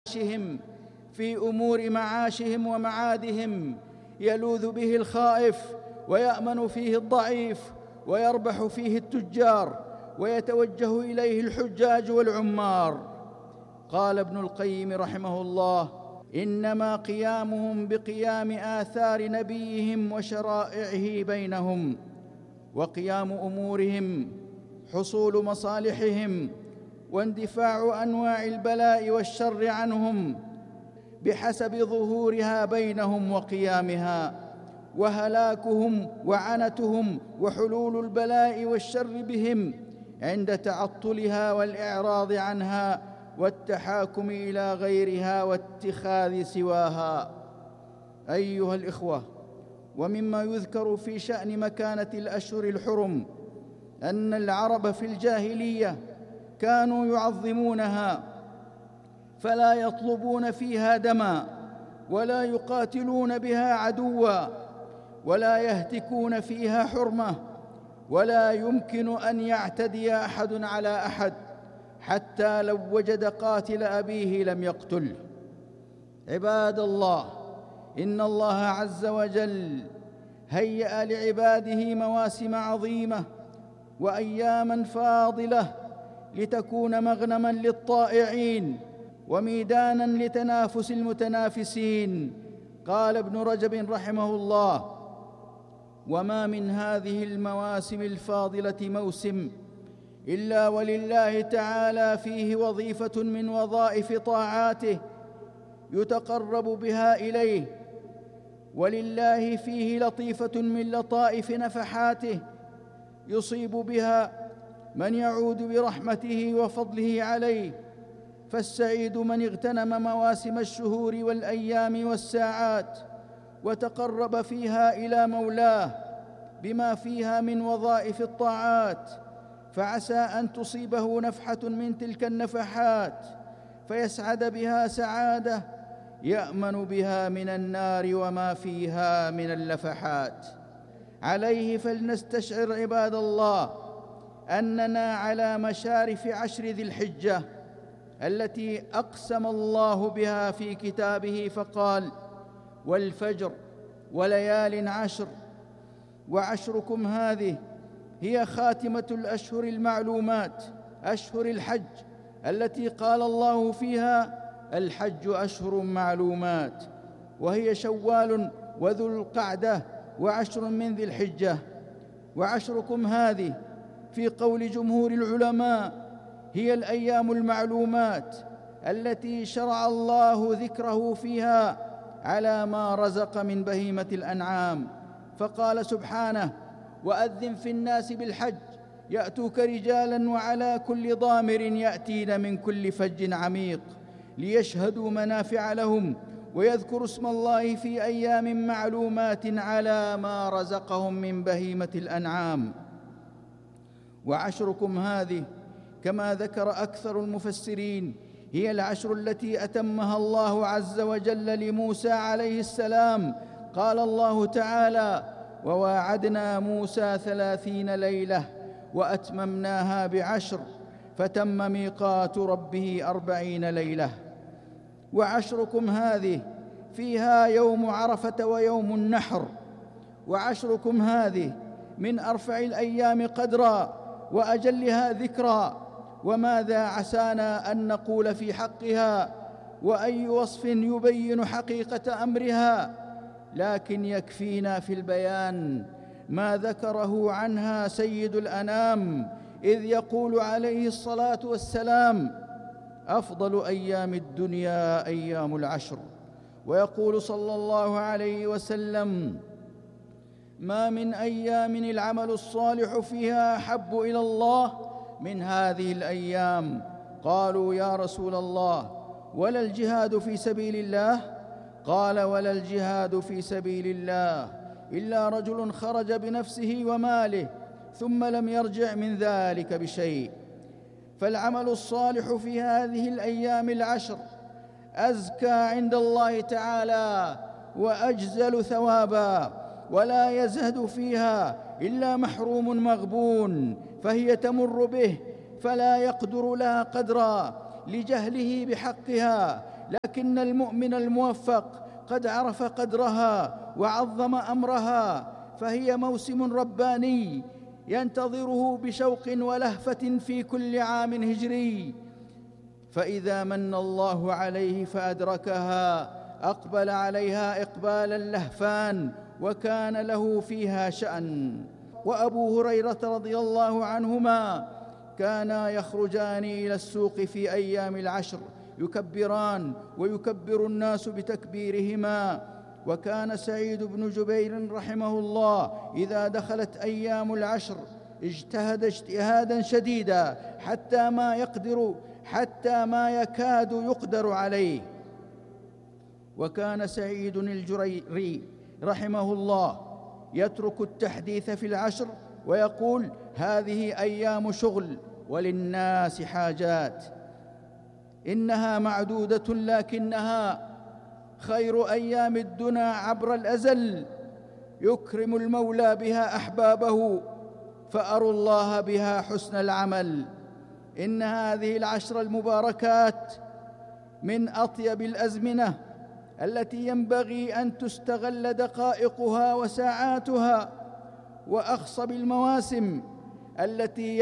في أمور معاشهم ومعادهم، يلوذ به الخائف ويأمن فيه الضعيف، ويربح فيه التجار، ويتوجه إليه الحجاج والعمار. قال ابن القيم رحمه الله: إنما قيامهم بقيام آثار نبيهم وشرائعه بينهم، وقيام أمورهم حصول مصالحهم، واندفاع أنواع البلاء والشر عنهم بحسب ظهورها بينهم وقيامها، وهلاكهم وعنتهم وحلول البلاء والشر بهم عند تعطلها والإعراض عنها والتحاكم إلى غيرها واتخاذ سواها. أيها الإخوة، ومما يذكر في شأن مكانة الأشهر الحرم أن العرب في الجاهلية كانوا يعظمونها، فلا يطلبون فيها دما، ولا يقاتلون بها عدوا، ولا يهتكون فيها حرمة، ولا يمكن أن يعتدي أحد على أحد، حتى لو وجد قاتل أبيه لم يقتله. عباد الله، إن الله عز وجل هيأ لعباده مواسم عظيمة وأياماً فاضلة لتكون مغنماً للطائعين وميداناً لتنافس المتنافسين. قال ابن رجب رحمه الله: وما من هذه المواسم الفاضلة موسم إلا ولله تعالى فيه وظيفة من وظائف طاعاته يتقرب بها إليه، ولله فيه لطيفة من لطائف نفحاته يصيب بها من يعود برحمته وفضله عليه. فالسعيد من اغتنم مواسم الشهور والأيام والساعات وتقرب فيها إلى مولاه بما فيها من وظائف الطاعات، فعسى أن تصيبه نفحة من تلك النفحات فيسعد بها سعادة يأمن بها من النار وما فيها من اللفحات. عليه فلنستشعر عباد الله أننا على مشارف عشر ذي الحجة التي أقسم الله بها في كتابه فقال: والفجر وليال عشر. وعشركم هذه هي خاتمة الأشهر المعلومات، أشهر الحج، التي قال الله فيها: الحج أشهر معلومات، وهي شوال وذو القعدة وعشر من ذي الحجة. وعشركم هذه في قول جمهور العلماء هي الأيام المعلومات التي شرع الله ذكره فيها على ما رزق من بهيمة الأنعام، فقال سبحانه: وأذن في الناس بالحج يأتوك رجالا وعلى كل ضامر يأتين من كل فج عميق ليشهدوا منافع لهم ويذكروا اسم الله في أيام معلومات على ما رزقهم من بهيمة الأنعام. وعشركم هذه كما ذكر أكثر المفسرين هي العشر التي أتمها الله عز وجل لموسى عليه السلام. قال الله تعالى: وواعدنا موسى 30 ليلة وأتممناها ب10 فتم ميقات ربه 40 ليلة. وعشركم هذه فيها يوم عرفة ويوم النحر. وعشركم هذه من أرفع الأيام قدرا وأجلها ذكرا. وماذا عسانا أن نقول في حقها، وأي وصف يبين حقيقة أمرها، لكن يكفينا في البيان ما ذكره عنها سيد الأنام، إذ يقول عليه الصلاة والسلام: أفضل أيام الدنيا أيام العشر. ويقول صلى الله عليه وسلم: ما من أيام العمل الصالح فيها أحب إلى الله من هذه الأيام. قالوا: يا رسول الله، ولا الجهاد في سبيل الله؟ قال: ولا الجهاد في سبيل الله إلا رجل خرج بنفسه وماله ثم لم يرجع من ذلك بشيء. فالعمل الصالح في هذه الأيام العشر أزكى عند الله تعالى وأجزل ثوابا، ولا يزهد فيها إلا محروم مغبون، فهي تمر به فلا يقدر لها قدرا لجهله بحقها، لكن المؤمن الموفق قد عرف قدرها وعظم أمرها، فهي موسم رباني ينتظره بشوق ولهفة في كل عام هجري، فإذا من الله عليه فأدركها أقبل عليها إقبال اللهفان، وكان له فيها شأن. وأبو هريرة رضي الله عنهما كانا يخرجان إلى السوق في أيام العشر يكبران ويكبر الناس بتكبيرهما. وكان سعيد بن جبير رحمه الله إذا دخلت أيام العشر اجتهد اجتهادا شديدا حتى ما يكاد يقدر عليه. وكان سعيد الجريري رحمه الله يترك التحديث في العشر ويقول: هذه أيام شغل وللناس حاجات، إنها معدودة لكنها خير أيام الدنا عبر الأزل، يكرم المولى بها أحبابه، فأروا الله بها حسن العمل. إن هذه العشر المباركات من أطيب الأزمنة التي ينبغي أن تستغل دقائقها وساعاتها، وأخصب المواسم التي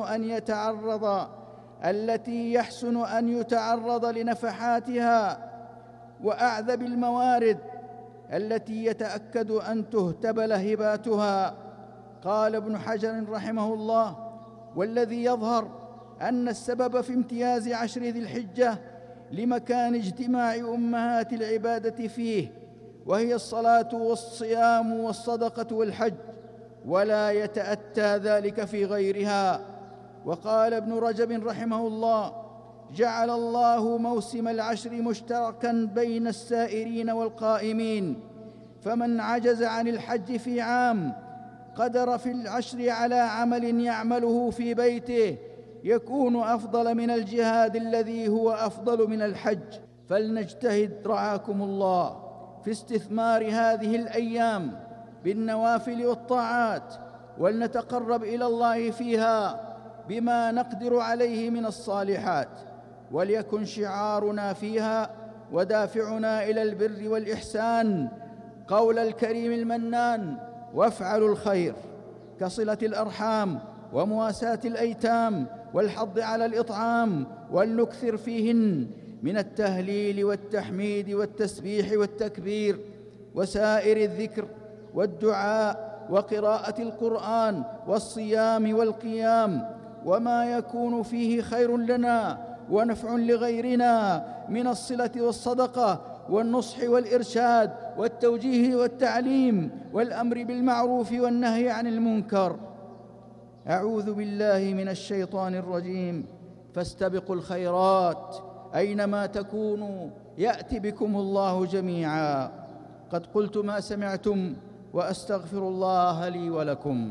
يحسن أن يتعرض لنفحاتها، وأعذب الموارد التي يتأكد أن تهتبل هباتها. قال ابن حجر رحمه الله: والذي يظهر أن السبب في امتياز عشر ذي الحجة لمكان اجتماع أمهات العبادة فيه، وهي الصلاة والصيام والصدقة والحج، ولا يتأتى ذلك في غيرها. وقال ابن رجب رحمه الله: جعل الله موسم العشر مشتركا بين السائرين والقائمين، فمن عجز عن الحج في عام قدر في العشر على عمل يعمله في بيته يكون أفضل من الجهاد الذي هو أفضل من الحج. فلنجتهد رعاكم الله في استثمار هذه الأيام بالنوافل والطاعات، ولنتقرب إلى الله فيها بما نقدر عليه من الصالحات، وليكن شعارنا فيها ودافعنا إلى البر والإحسان قول الكريم المنان: وافعلوا الخير، كصلة الأرحام ومواساة الأيتام والحض على الإطعام، ولنكثر فيهن من التهليل والتحميد والتسبيح والتكبير وسائر الذكر والدعاء وقراءة القرآن والصيام والقيام، وما يكون فيه خير لنا ونفع لغيرنا من الصلة والصدقة والنصح والإرشاد والتوجيه والتعليم والأمر بالمعروف والنهي عن المنكر. أعوذ بالله من الشيطان الرجيم. فاستبقوا الخيرات أينما تكونوا يأتي بكم الله جميعا. قد قلت ما سمعتم وأستغفر الله لي ولكم.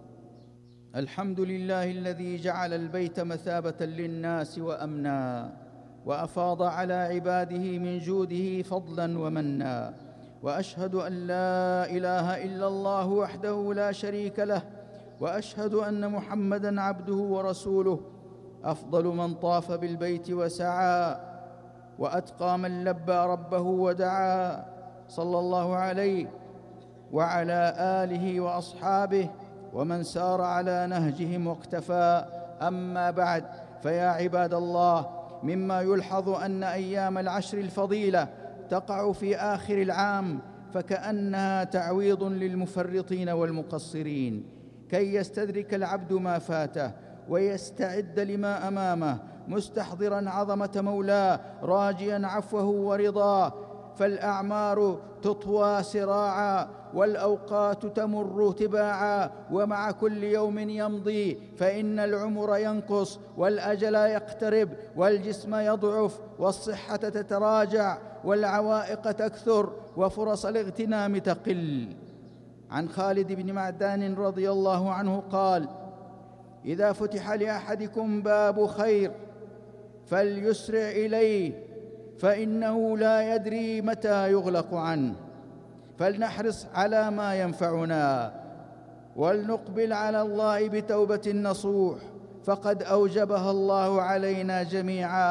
الحمد لله الذي جعل البيت مثابة للناس وأمنا، وأفاض على عباده من جوده فضلا ومنا، وأشهد أن لا إله إلا الله وحده لا شريك له، وأشهد أن محمدًا عبده ورسوله، أفضل من طاف بالبيت وسعى، وأتقى من لبى ربه ودعا، صلى الله عليه وعلى آله وأصحابه ومن سار على نهجهم واقتفى. أما بعد، فيا عباد الله، مما يلحظ أن أيام العشر الفضيلة تقع في آخر العام، فكأنها تعويض للمفرطين والمقصرين، كي يستدرك العبد ما فاته ويستعد لما أمامه، مستحضراً عظمة مولاه، راجياً عفوه ورضاه. فالأعمار تطوى سراعاً، والأوقات تمر تباعاً، ومع كل يوم يمضي فإن العمر ينقص، والأجل يقترب، والجسم يضعف، والصحة تتراجع، والعوائق تكثر، وفرص الاغتنام تقل. عن خالد بن معدان رضي الله عنه قال: إذا فتح لأحدكم باب خير فليسرع إليه، فإنه لا يدري متى يغلق عنه. فلنحرص على ما ينفعنا، ولنقبل على الله بتوبة نصوح، فقد أوجبها الله علينا جميعا.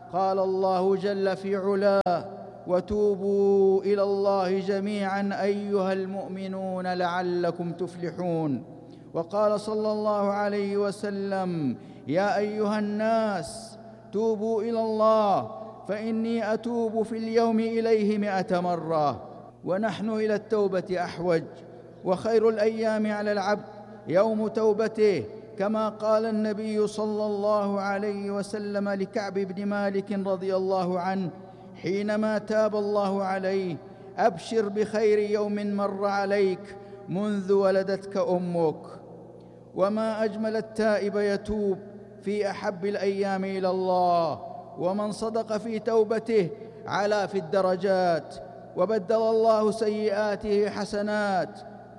قال الله جل في علاه: وتوبوا إلى الله جميعا أيها المؤمنون لعلكم تفلحون. وقال صلى الله عليه وسلم: يا أيها الناس توبوا إلى الله فإني أتوب في اليوم إليه 100 مرة. ونحن إلى التوبة أحوج، وخير الأيام على العبد يوم توبته، كما قال النبي صلى الله عليه وسلم لكعب بن مالك رضي الله عنه حينما تاب الله عليه: أبشر بخير يوم مر عليك منذ ولدتك أمك. وما أجمل التائب يتوب في أحب الأيام إلى الله، ومن صدق في توبته علا في الدرجات، وبدل الله سيئاته حسنات.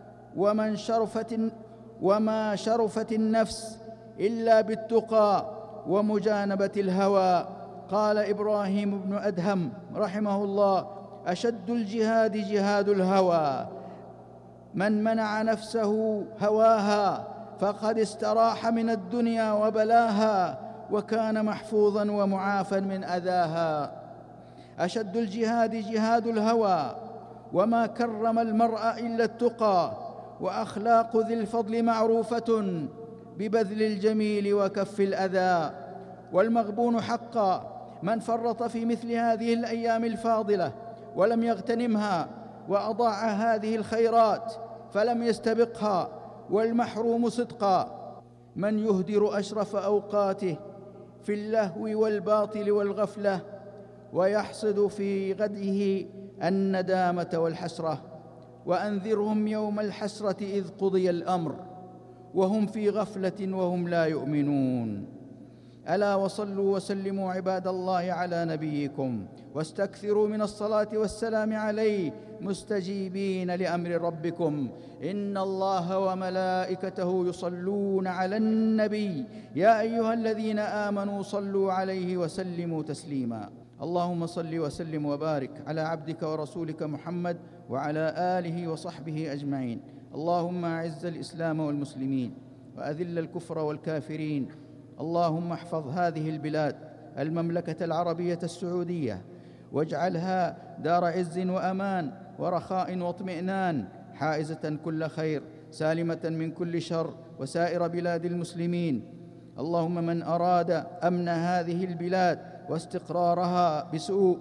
وما شرفت النفس إلا بالتقى ومجانبة الهوى. قال إبراهيم بن أدهم رحمه الله: أشد الجهاد جهاد الهوى، من منع نفسه هواها فقد استراح من الدنيا وبلاها، وكان محفوظا ومعافى من أذاها. أشد الجهاد جهاد الهوى، وما كرم المرء إلا التقى، وأخلاق ذي الفضل معروفة ببذل الجميل وكف الأذى. والمغبون حقا من فرط في مثل هذه الأيام الفاضلة ولم يغتنمها، وأضاع هذه الخيرات فلم يستبقها. والمحروم صدقا من يهدر أشرف أوقاته في اللهو والباطل والغفلة، ويحصد في غده الندامة والحسرة. وأنذرهم يوم الحسرة إذ قضي الأمر وهم في غفلة وهم لا يؤمنون. ألا وصلوا وسلموا عباد الله على نبيكم، واستكثروا من الصلاة والسلام عليه، مستجيبين لأمر ربكم. إن الله وملائكته يصلون على النبي، يا أيها الذين آمنوا صلوا عليه وسلموا تسليما. اللهم صل وسلم وبارك على عبدك ورسولك محمد وعلى آله وصحبه أجمعين. اللهم أعز الإسلام والمسلمين، وأذل الكفر والكافرين. اللهم احفظ هذه البلاد المملكة العربية السعودية، واجعلها دار عز وأمان ورخاء واطمئنان، حائزة كل خير، سالمة من كل شر، وسائر بلاد المسلمين. اللهم من أراد أمن هذه البلاد واستقرارها بسوء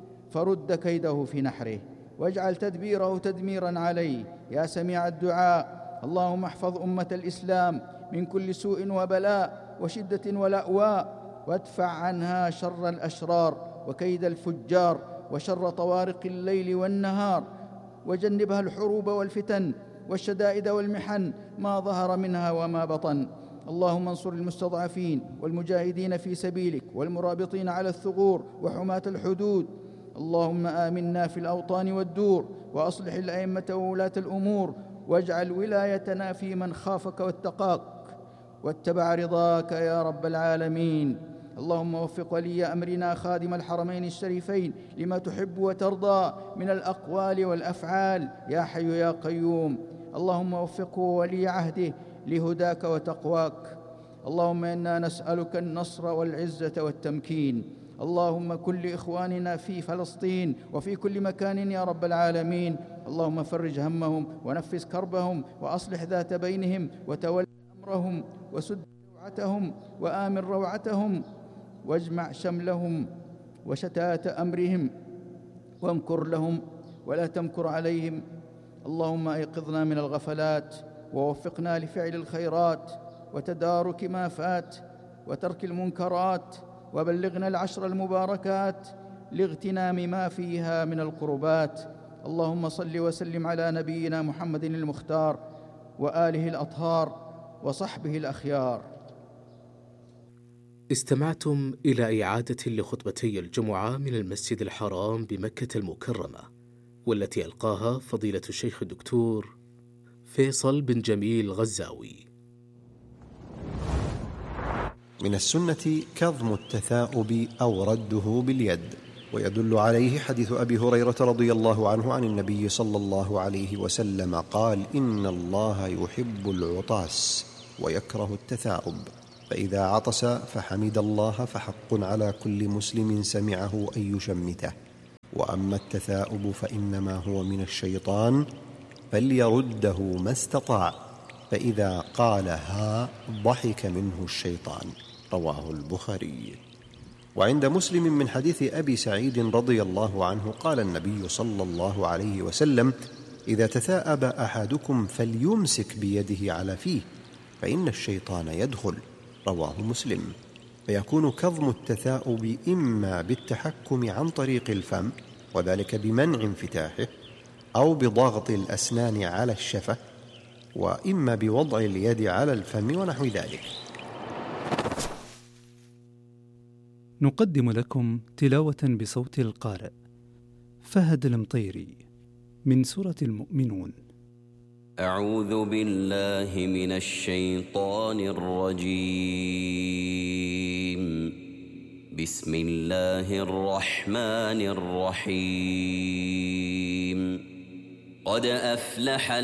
فرد كيده في نحره، واجعل تدبيره تدميرا عليه يا سميع الدعاء. اللهم احفظ أمة الإسلام من كل سوء وبلاء وشدة ولأواء، وادفع عنها شر الأشرار وكيد الفجار وشر طوارق الليل والنهار، وجنبها الحروب والفتن والشدائد والمحن ما ظهر منها وما بطن. اللهم انصر المستضعفين والمجاهدين في سبيلك والمرابطين على الثغور وحماة الحدود. اللهم آمنا في الأوطان والدور، وأصلح الأئمة وولاة الأمور، واجعل ولايتنا في من خافك واتقاك واتبع رضاك يا رب العالمين. اللهم وفق ولي أمرنا خادم الحرمين الشريفين لما تحب وترضى من الأقوال والأفعال يا حي يا قيوم. اللهم وفقه ولي عهده لهداك وتقواك. اللهم إنا نسألك النصر والعزة والتمكين. اللهم كن لإخواننا في فلسطين وفي كل مكان يا رب العالمين. اللهم فرج همهم ونفس كربهم، وأصلح ذات بينهم، وتول أمرهم، وسد روعتهم، وآمن روعتهم، واجمع شملهم وشتات أمرهم، وامكر لهم ولا تمكر عليهم. اللهم أيقظنا من الغفلات، ووفقنا لفعل الخيرات وتدارك ما فات وترك المنكرات، وبلغنا العشر المباركات لاغتنام ما فيها من القربات. اللهم صل وسلم على نبينا محمد المختار وآله الأطهار وصحبه الأخيار. استمعتم إلى إعادة لخطبتي الجمعة من المسجد الحرام بمكة المكرمة، والتي ألقاها فضيلة الشيخ الدكتور فيصل بن جميل غزاوي. من السنة كظم التثاؤب أو رده باليد، ويدل عليه حديث أبي هريرة رضي الله عنه عن النبي صلى الله عليه وسلم قال: إن الله يحب العطاس ويكره التثاؤب. فإذا عطس فحمد الله فحق على كل مسلم سمعه أن يشمته. وأما التثاؤب فإنما هو من الشيطان فليرده ما استطاع، فإذا قال ها ضحك منه الشيطان. رواه البخاري. وعند مسلم من حديث أبي سعيد رضي الله عنه قال النبي صلى الله عليه وسلم: إذا تثاءب أحدكم فليمسك بيده على فيه فإن الشيطان يدخل. رواه مسلم. فيكون كظم التثاؤب إما بالتحكم عن طريق الفم، وذلك بمنع انفتاحه، أو بضغط الأسنان على الشفة، وإما بوضع اليد على الفم ونحو ذلك. نقدم لكم تلاوة بصوت القارئ فهد المطيري من سورة المؤمنون. أعوذ بالله من الشيطان الرجيم. بسم الله الرحمن الرحيم. قد أفلح